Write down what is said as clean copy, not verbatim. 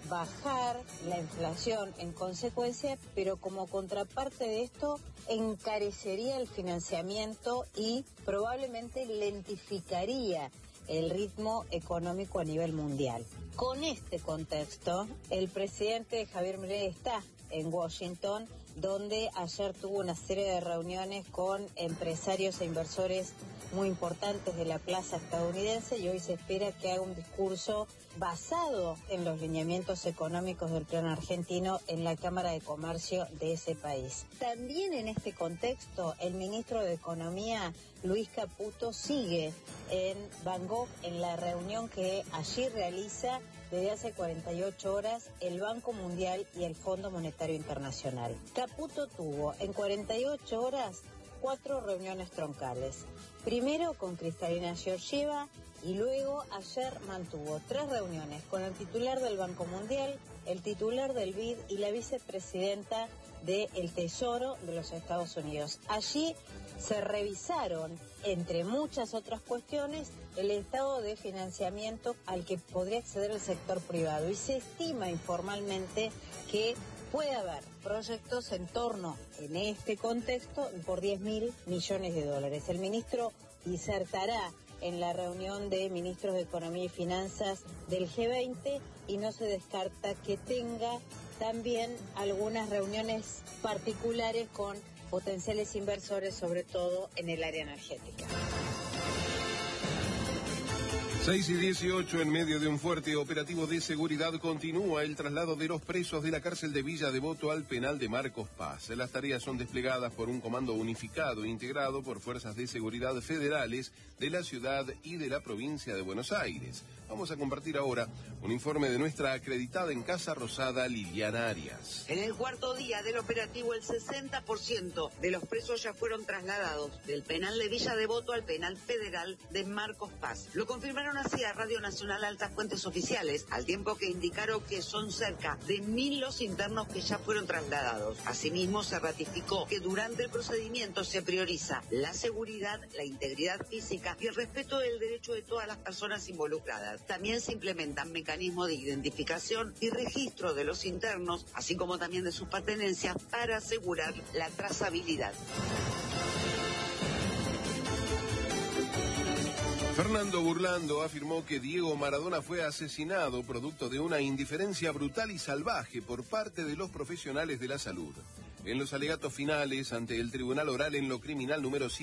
bajar la inflación en consecuencia, pero como contraparte de esto encarecería el financiamiento y probablemente lentificaría el ritmo económico a nivel mundial. Con este contexto, el presidente Javier Milei está en Washington, donde ayer tuvo una serie de reuniones con empresarios e inversores muy importantes de la plaza estadounidense, y hoy se espera que haga un discurso basado en los lineamientos económicos del plan argentino en la Cámara de Comercio de ese país. También en este contexto, el ministro de Economía, Luis Caputo, sigue en Bangkok en la reunión que allí realiza desde hace 48 horas el Banco Mundial y el Fondo Monetario Internacional. Caputo tuvo en 48 horas 4 reuniones troncales. Primero con Kristalina Georgieva y luego ayer mantuvo 3 reuniones con el titular del Banco Mundial, el titular del BID y la vicepresidenta del Tesoro de los Estados Unidos. Allí se revisaron, entre muchas otras cuestiones, el estado de financiamiento al que podría acceder el sector privado, y se estima informalmente que puede haber proyectos en torno, en este contexto, por 10.000 millones de dólares. El ministro disertará en la reunión de ministros de Economía y Finanzas del G20 y no se descarta que tenga también algunas reuniones particulares con potenciales inversores, sobre todo en el área energética. 6:18, en medio de un fuerte operativo de seguridad, continúa el traslado de los presos de la cárcel de Villa Devoto al penal de Marcos Paz. Las tareas son desplegadas por un comando unificado integrado por fuerzas de seguridad federales de la ciudad y de la provincia de Buenos Aires. Vamos a compartir ahora un informe de nuestra acreditada en Casa Rosada, Liliana Arias. En el cuarto día del operativo, el 60% de los presos ya fueron trasladados del penal de Villa Devoto al penal federal de Marcos Paz. Lo confirmaron así a Radio Nacional altas fuentes oficiales, al tiempo que indicaron que son cerca de 1.000 los internos que ya fueron trasladados. Asimismo, se ratificó que durante el procedimiento se prioriza la seguridad, la integridad física y el respeto del derecho de todas las personas involucradas. También se implementan mecanismos de identificación y registro de los internos, así como también de sus pertenencias, para asegurar la trazabilidad. Fernando Burlando afirmó que Diego Maradona fue asesinado producto de una indiferencia brutal y salvaje por parte de los profesionales de la salud. En los alegatos finales ante el Tribunal Oral en lo Criminal número 7,